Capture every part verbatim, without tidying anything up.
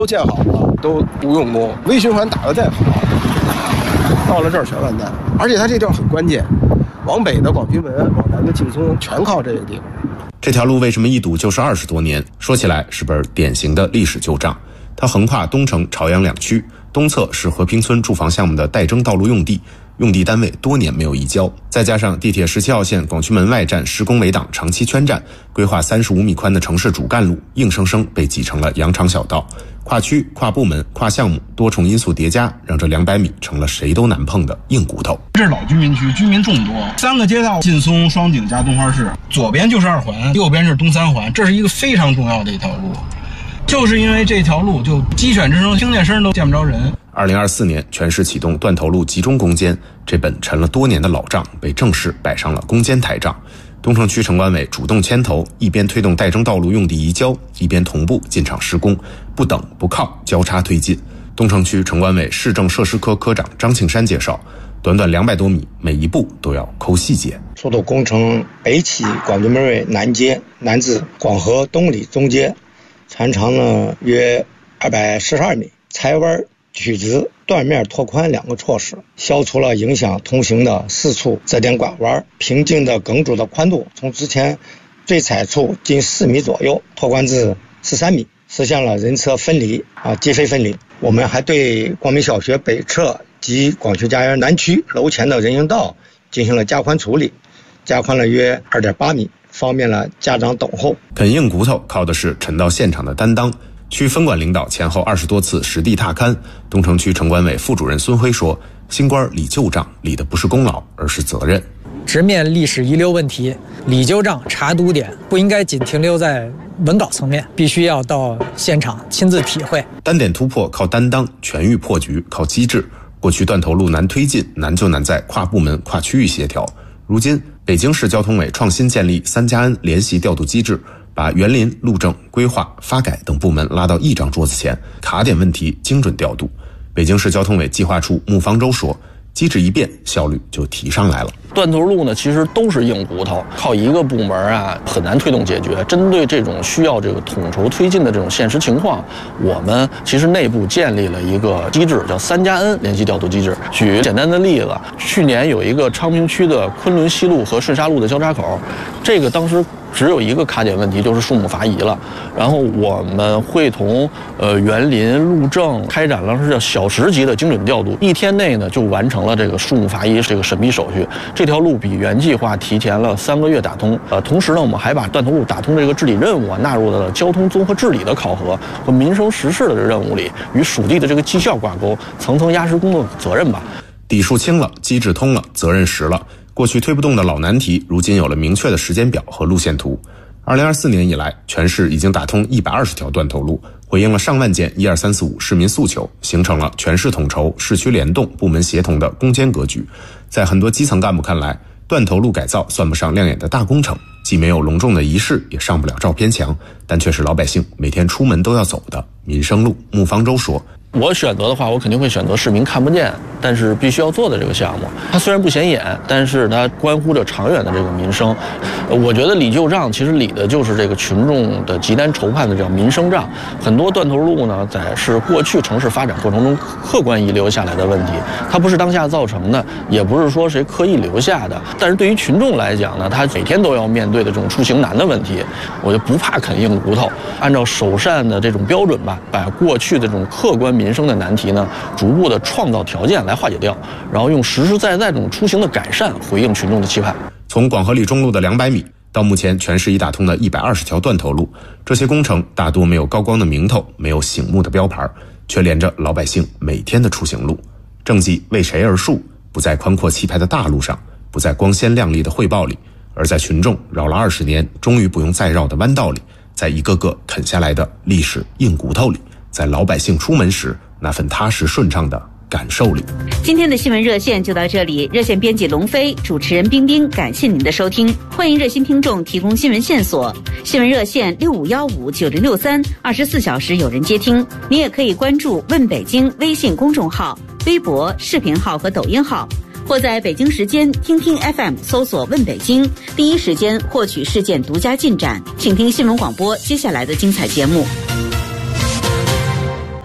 都建好了，都不用功，微循环打得再好，到了这儿全完蛋。而且它这地方很关键，往北的广渠门，往南的劲松，全靠这个地方。 这条路为什么一堵就是二十多年？说起来是本典型的历史旧账。它横跨东城、朝阳两区，东侧是和平村住房项目的待征道路用地，用地单位多年没有移交，再加上地铁十七号线广渠门外站施工围挡长期圈占，规划三十五米宽的城市主干路硬生生被挤成了羊肠小道。跨区、跨部门、跨项目多重因素叠加，让这两百米成了谁都难碰的硬骨头。 这是老居民区，居民众多，三个街道，劲松、双井加东花市，左边就是二环，右边是东三环，这是一个非常重要的一条路。就是因为这条路，就鸡犬之声、听见声都见不着人。 二零二四年，全市启动断头路集中攻坚，这本沉了多年的老账被正式摆上了攻坚台账。东城区城管委主动牵头，一边推动待征道路用地移交，一边同步进场施工，不等不靠，交叉推进。东城区城管委市政设施科科长张庆山介绍，短短两百多米，每一步都要抠细节。 速度工程北起广渠门卫南街，南至广河东里中街，全长呢约二百四十二米，裁弯、曲直、断面拓宽两个措施，消除了影响通行的四处折点拐弯。平静的梗阻的宽度从之前最窄处近四米左右拓宽至十三米，实现了人车分离啊，机非分离。我们还对光明小学北侧及广渠家园南区楼前的人行道进行了加宽处理，加宽了约 二点八米，方便了家长等候。 啃硬骨头靠的是沉到现场的担当。区分管领导前后二十多次实地踏勘，东城区城管委副主任孙辉说，新官理旧账，理的不是功劳，而是责任。 直面历史遗留问题，理旧账、查堵点不应该仅停留在文稿层面，必须要到现场亲自体会。 单点突破靠担当，全域破局靠机制。过去断头路难推进，难就难在跨部门、跨区域协调。如今，北京市交通委创新建立三加 N 联席调度机制，把园林、路政、规划、发改等部门拉到一张桌子前，卡点问题精准调度。北京市交通委计划处穆方舟说，机制一变，效率就提上来了。 断头路呢，其实都是硬骨头，靠一个部门啊很难推动解决。针对这种需要这个统筹推进的这种现实情况，我们其实内部建立了一个机制，叫三加 N 联席调度机制。举简单的例子，去年有一个昌平区的昆仑西路和顺沙路的交叉口，这个当时只有一个卡点问题，就是树木伐移了。然后我们会同呃园林、路政开展了是叫小时级的精准调度，一天内呢就完成了这个树木伐移这个审批手续。这条路比原计划提前了三个月打通。呃，同时呢，我们还把断头路打通这个治理任务啊纳入到了交通综合治理的考核和民生实事的这个任务里，与属地的这个绩效挂钩，层层压实工作责任吧。 底数清了，机制通了，责任实了。过去推不动的老难题，如今有了明确的时间表和路线图。二零二四年以来，全市已经打通一百二十条断头路，回应了上万件一二三四五市民诉求，形成了全市统筹、市区联动、部门协同的攻坚格局。在很多基层干部看来，断头路改造算不上亮眼的大工程，既没有隆重的仪式，也上不了照片墙，但却是老百姓每天出门都要走的民生路。穆方舟说， 我选择的话，我肯定会选择市民看不见，但是必须要做的这个项目。它虽然不显眼，但是它关乎着长远的这个民生。我觉得理旧账其实理的就是这个群众的急难愁盼的这样民生账。很多断头路呢，在是过去城市发展过程中客观遗留下来的问题，它不是当下造成的，也不是说谁刻意留下的。但是对于群众来讲呢，他每天都要面对的这种出行难的问题，我就不怕啃硬骨头，按照首善的这种标准吧，把过去的这种客观民生的难题呢，逐步的创造条件来化解掉，然后用实实在在这种出行的改善回应群众的期盼。 从广河里中路的两百米到目前全市已打通的一百二十条断头路，这些工程大多没有高光的名头，没有醒目的标牌，却连着老百姓每天的出行路。政绩为谁而树，不在宽阔气派的大路上，不在光鲜亮丽的汇报里，而在群众绕了二十年终于不用再绕的弯道里，在一个个啃下来的历史硬骨头里，在老百姓出门时那份踏实顺畅的感受里。 今天的新闻热线就到这里，热线编辑龙飞，主持人冰冰，感谢您的收听。欢迎热心听众提供新闻线索，新闻热线六五幺五九零六三，二十四小时有人接听。您也可以关注问北京微信公众号、微博、视频号和抖音号，或在北京时间听听 F M 搜索问北京，第一时间获取事件独家进展。请听新闻广播接下来的精彩节目。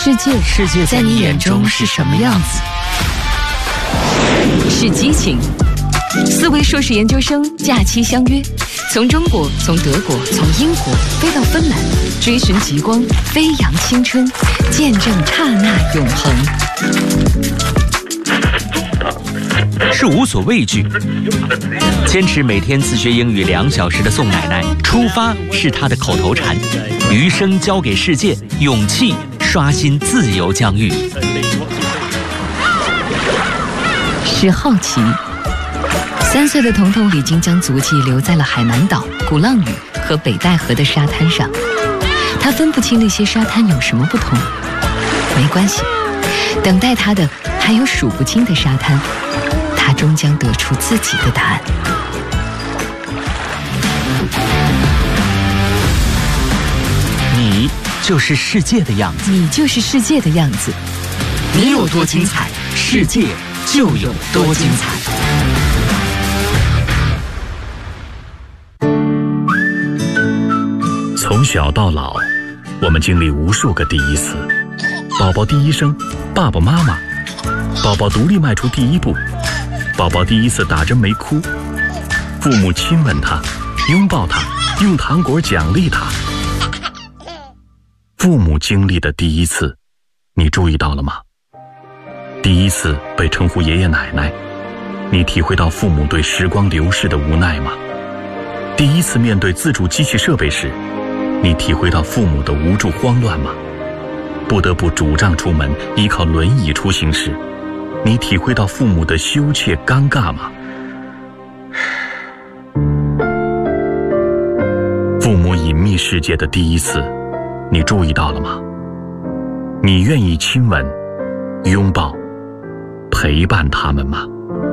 世界，世界在你眼中是什么样子？是激情。四位硕士研究生假期相约，从中国，从德国，从英国飞到芬兰，追寻极光，飞扬青春，见证刹那永恒。 是无所畏惧，坚持每天自学英语两小时的宋奶奶，出发是她的口头禅，余生交给世界，勇气刷新自由疆域。 是好奇。三岁的彤彤已经将足迹留在了海南岛、鼓浪屿和北戴河的沙滩上。他分不清那些沙滩有什么不同，没关系，等待他的还有数不清的沙滩，他终将得出自己的答案。 你就是世界的样子， 你就是世界的样子。 你有多精彩，世界就有多精彩。 从小到老，我们经历无数个第一次：宝宝第一声，爸爸妈妈；宝宝独立迈出第一步；宝宝第一次打针没哭；父母亲吻他，拥抱他，用糖果奖励他。父母经历的第一次，你注意到了吗？第一次被称呼爷爷奶奶，你体会到父母对时光流逝的无奈吗？第一次面对自助机器设备时，你体会到父母的无助慌乱吗？不得不拄杖出门，依靠轮椅出行时，你体会到父母的羞怯尴尬吗？父母隐秘世界的第一次，你注意到了吗？你愿意亲吻、拥抱、陪伴他们吗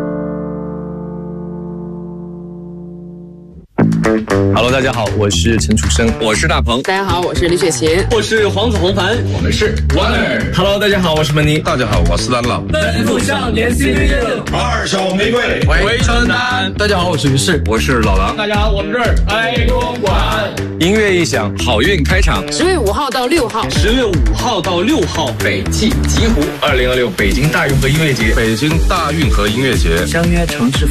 ？Hello， 大家好，我是陈楚生， 我是大鹏， 大家好，我是李雪琴， 我是黄子弘凡， 我们是 Wonder。Hello， 大家好，我是门尼， 大家好，我是丹老。 奔赴少年 C D 二手玫瑰回春丹。 大家好，我是于适， 我是老狼。 大家好，我们是爱公馆。 音乐一响，好运开场。 十月五号到六号， 十月五号到六号， 北汽极狐二零二六北京大运河音乐节， 北京大运河音乐节相约城市。